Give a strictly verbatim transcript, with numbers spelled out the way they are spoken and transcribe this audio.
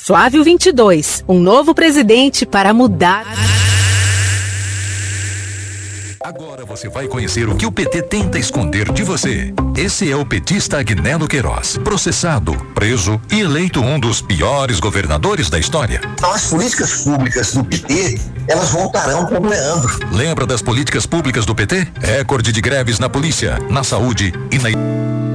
Flávio vinte e dois, um novo presidente para mudar. Agora você vai conhecer o que o P T tenta esconder de você. Esse é o petista Agnello Queiroz, processado, preso e eleito um dos piores governadores da história. Então as políticas públicas do P T, elas voltarão como Leandro. Lembra das políticas públicas do P T? Recorde de greves na polícia, na saúde e na